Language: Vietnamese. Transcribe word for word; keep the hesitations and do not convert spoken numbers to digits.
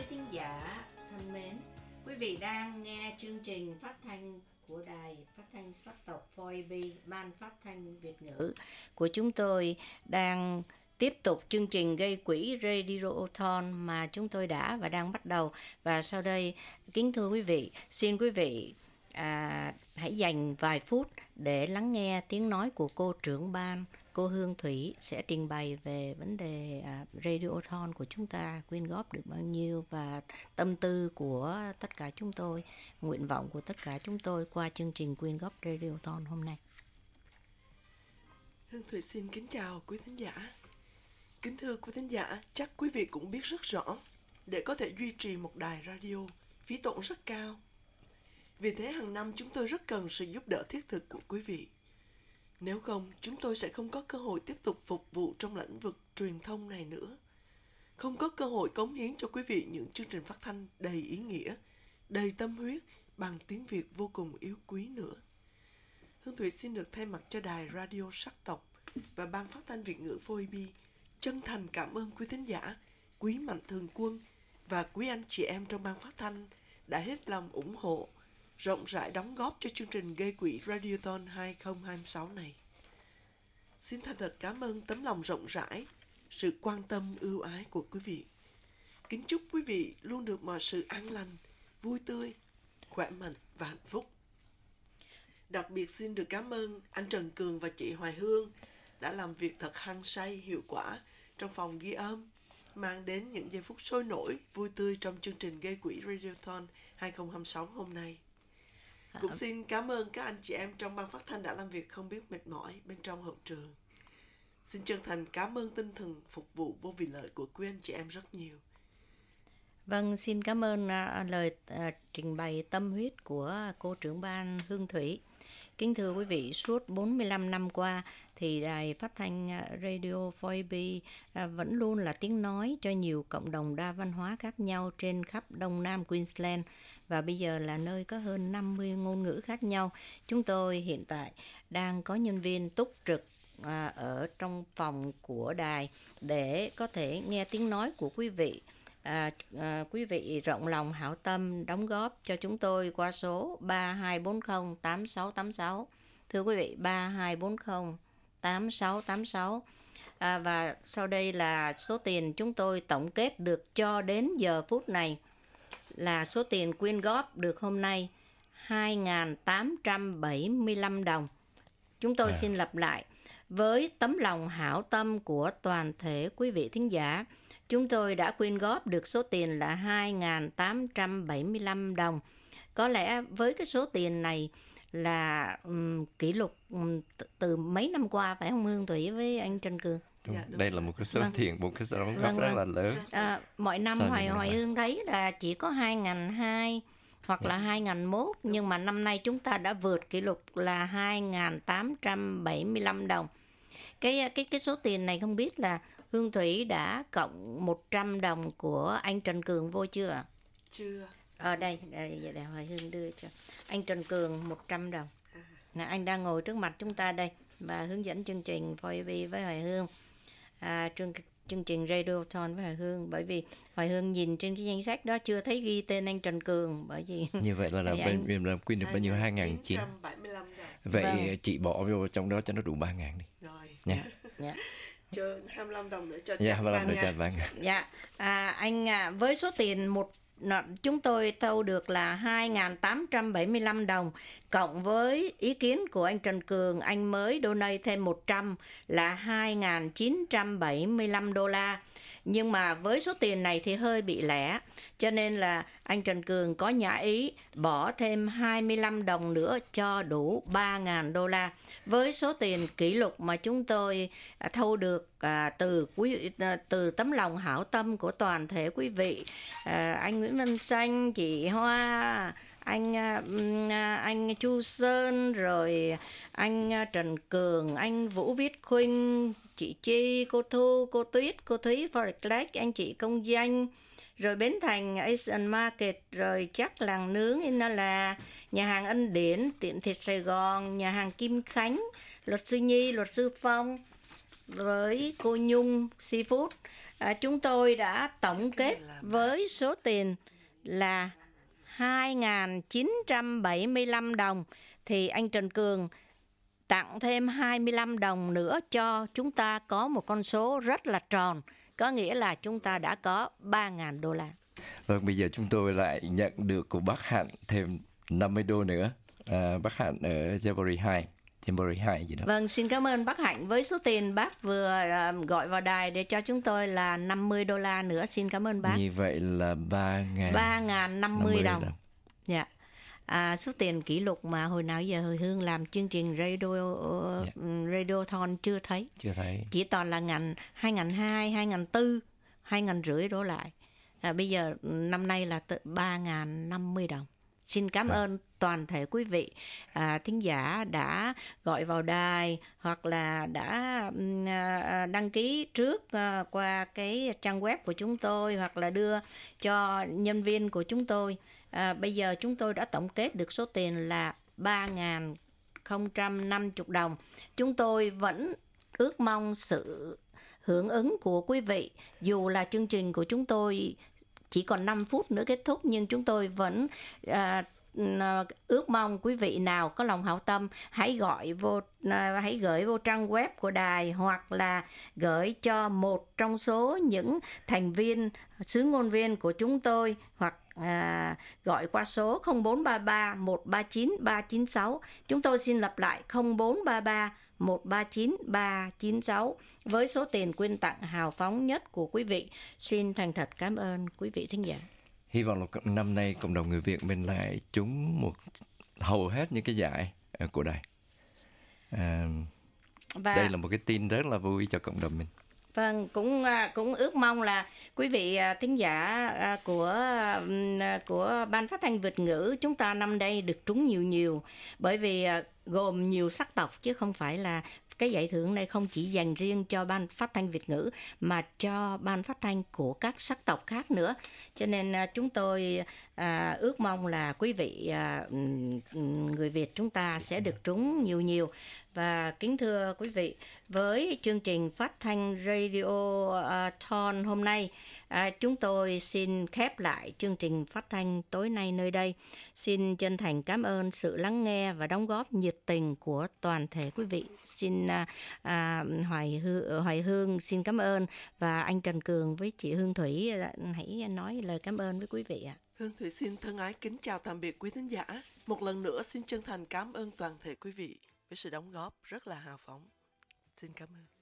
thính giả thân mến, quý vị đang nghe chương trình phát thanh của Đài Phát thanh Sắc tộc four A B, Ban Phát thanh Việt ngữ của chúng tôi đang tiếp tục chương trình gây quỹ Radiothon mà chúng tôi đã và đang bắt đầu. Và sau đây, kính thưa quý vị, xin quý vị à, hãy dành vài phút để lắng nghe tiếng nói của cô trưởng ban, cô Hương Thủy sẽ trình bày về vấn đề à, Radiothon của chúng ta, quyên góp được bao nhiêu và tâm tư của tất cả chúng tôi, nguyện vọng của tất cả chúng tôi qua chương trình quyên góp Radiothon hôm nay. Hương Thủy xin kính chào quý thính giả. Kính thưa quý thính giả, chắc quý vị cũng biết rất rõ, để có thể duy trì một đài radio, phí tổn rất cao. Vì thế hàng năm chúng tôi rất cần sự giúp đỡ thiết thực của quý vị. Nếu không, chúng tôi sẽ không có cơ hội tiếp tục phục vụ trong lĩnh vực truyền thông này nữa. Không có cơ hội cống hiến cho quý vị những chương trình phát thanh đầy ý nghĩa, đầy tâm huyết, bằng tiếng Việt vô cùng yêu quý nữa. Hương Thủy xin được thay mặt cho đài radio Sắc tộc và Ban Phát thanh Việt ngữ four A B chân thành cảm ơn quý thính giả, quý mạnh thường quân và quý anh chị em trong ban phát thanh đã hết lòng ủng hộ, rộng rãi đóng góp cho chương trình gây quỹ Radiothon hai không hai sáu này. Xin thành thật cảm ơn tấm lòng rộng rãi, sự quan tâm ưu ái của quý vị. Kính chúc quý vị luôn được mọi sự an lành, vui tươi, khỏe mạnh và hạnh phúc. Đặc biệt xin được cảm ơn anh Trần Cường và chị Hoài Hương đã làm việc thật hăng say, hiệu quả trong phòng ghi âm, mang đến những giây phút sôi nổi, vui tươi trong chương trình gây quỹ Radiothon hai không hai sáu hôm nay. Cũng xin cảm ơn các anh chị em trong ban phát thanh đã làm việc không biết mệt mỏi bên trong hậu trường. Xin chân thành cảm ơn tinh thần phục vụ vô vì lợi của quý anh chị em rất nhiều. Vâng, xin cảm ơn uh, lời uh, trình bày tâm huyết của cô trưởng ban Hương Thủy. Kính thưa quý vị, suốt bốn mươi lăm năm qua thì đài phát thanh Radio four A B vẫn luôn là tiếng nói cho nhiều cộng đồng đa văn hóa khác nhau trên khắp Đông Nam Queensland và bây giờ là nơi có hơn năm mươi ngôn ngữ khác nhau. Chúng tôi hiện tại đang có nhân viên túc trực à, ở trong phòng của đài để có thể nghe tiếng nói của quý vị. À, à, quý vị rộng lòng hảo tâm đóng góp cho chúng tôi qua số ba hai bốn không tám sáu tám sáu. Thưa quý vị, ba hai bốn không tám sáu tám sáu. À, và sau đây là số tiền chúng tôi tổng kết được cho đến giờ phút này là số tiền quyên góp được hôm nay hai nghìn tám trăm bảy mươi lăm đồng. Chúng tôi à. xin lặp lại, với tấm lòng hảo tâm của toàn thể quý vị thính giả, chúng tôi đã quyên góp được số tiền là hai nghìn tám trăm bảy mươi lăm đồng. Có lẽ với cái số tiền này là um, kỷ lục um, t- từ mấy năm qua, phải không Hương Thủy với anh Trần Cường? Dạ, đây là một cái số vâng. tiền, một cái số đóng góp vâng, rất là lớn. À, mọi năm Sao Hoài Hoài Hương thấy là chỉ có hai nghìn hai hoặc dạ. là hai nghìn một, nhưng mà năm nay chúng ta đã vượt kỷ lục là hai nghìn tám trăm bảy mươi lăm đồng. Cái cái cái số tiền này không biết là Hương Thủy đã cộng một trăm đồng của anh Trần Cường vô chưa ạ? Chưa. Ở đây, đây, để Hoài Hương đưa cho anh Trần Cường một trăm đồng. À. Anh đang ngồi trước mặt chúng ta đây và hướng dẫn chương trình four A B với Hoài Hương. À, chương, chương trình Radiothon với Hoài Hương, bởi vì Hoài Hương nhìn trên cái danh sách đó chưa thấy ghi tên anh Trần Cường, bởi vì như vậy là, là bên anh... làm quyên được bao nhiêu? hai nghìn chín trăm bảy mươi lăm đồng. Vậy vâng. chị bỏ vô trong đó cho nó đủ ba nghìn đi. Rồi. Nha. Dạ. Cho hai mươi lăm đồng nữa cho dạ, hai mươi lăm nữa cho ba nghìn. Dạ. À, anh à, với số tiền một chúng tôi thâu được là hai nghìn tám trăm bảy mươi lăm đồng, cộng với ý kiến của anh Trần Cường, anh mới donate thêm một trăm là hai nghìn chín trăm bảy mươi lăm đô la. Nhưng mà với số tiền này thì hơi bị lẻ, cho nên là anh Trần Cường có nhã ý bỏ thêm hai mươi lăm đồng nữa cho đủ ba nghìn đô la. Với số tiền kỷ lục mà chúng tôi thâu được à, từ quý à, từ tấm lòng hảo tâm của toàn thể quý vị, à, anh Nguyễn Văn Xanh, chị Hoa, anh à, anh Chu Sơn, rồi anh Trần Cường, anh Vũ Viết Khuynh, chị Chi, cô Thu, cô Tuyết, cô Thúy, Forest Lake, anh chị Công Danh, rồi Bến Thành, Asian Market, rồi chắc làng nướng Inala, nhà hàng Ân Điển, tiệm thịt Sài Gòn, nhà hàng Kim Khánh, luật sư Nhi, luật sư Phong, với cô Nhung Seafood, à, chúng tôi đã tổng kết với số tiền là hai nghìn chín trăm bảy mươi lăm đồng, thì anh Trần Cường tặng thêm hai mươi lăm đồng nữa cho chúng ta có một con số rất là tròn, có nghĩa là chúng ta đã có ba nghìn đô la. Vâng, bây giờ chúng tôi lại nhận được của bác Hạnh thêm năm mươi đô nữa. À, bác Hạnh ở Jamboree hai. Jamboree hai gì đó. Vâng, xin cảm ơn bác Hạnh với số tiền bác vừa uh, gọi vào đài để cho chúng tôi là năm mươi đô la nữa. Xin cảm ơn bác. Như vậy là ba nghìn ba nghìn năm mươi đồng. Dạ. À, số tiền kỷ lục mà hồi nào giờ hồi Hương làm chương trình radio uh, yeah. Radiothon chưa thấy. Chưa thấy. Chỉ toàn là ngành hai nghìn hai, hai nghìn bốn, hai nghìn rưỡi đổ lại. À, bây giờ năm nay là ba nghìn năm mươi đồng. Xin cảm ơn toàn thể quý vị à, thính giả đã gọi vào đài hoặc là đã à, đăng ký trước à, qua cái trang web của chúng tôi hoặc là đưa cho nhân viên của chúng tôi. À, bây giờ chúng tôi đã tổng kết được số tiền là ba nghìn không trăm năm mươi đồng. Chúng tôi vẫn ước mong sự hưởng ứng của quý vị, dù là chương trình của chúng tôi chỉ còn năm phút nữa kết thúc, nhưng chúng tôi vẫn à, ước mong quý vị nào có lòng hảo tâm hãy gọi vô, à, hãy gửi vô trang web của đài hoặc là gửi cho một trong số những thành viên xứ ngôn viên của chúng tôi, hoặc à, gọi qua số không bốn ba ba một ba chín ba chín sáu. Chúng tôi xin lặp lại không bốn ba ba một ba chín ba chín sáu với số tiền quyên tặng hào phóng nhất của quý vị. Xin thành thật cảm ơn quý vị thính giả. Hy vọng là năm nay cộng đồng người Việt mình lại trúng một hầu hết những cái giải của đài. À, Và đây là một cái tin rất là vui cho cộng đồng mình. Vâng, cũng cũng ước mong là quý vị thính giả của của Ban Phát thanh Việt ngữ chúng ta năm nay được trúng nhiều nhiều, bởi vì gồm nhiều sắc tộc chứ không phải là cái giải thưởng này không chỉ dành riêng cho Ban Phát thanh Việt ngữ mà cho ban phát thanh của các sắc tộc khác nữa. Cho nên chúng tôi à, ước mong là quý vị à, người Việt chúng ta sẽ được trúng nhiều nhiều. Và kính thưa quý vị, với chương trình phát thanh Radiothon hôm nay, à, chúng tôi xin khép lại chương trình phát thanh tối nay nơi đây. Xin chân thành cảm ơn sự lắng nghe và đóng góp nhiệt tình của toàn thể quý vị. Xin à, à, Hoài, Hương, Hoài Hương xin cảm ơn, và anh Trần Cường với chị Hương Thủy hãy nói lời cảm ơn với quý vị ạ. Hương Thủy xin thân ái kính chào tạm biệt quý thính giả. Một lần nữa xin chân thành cảm ơn toàn thể quý vị với sự đóng góp rất là hào phóng. Xin cảm ơn.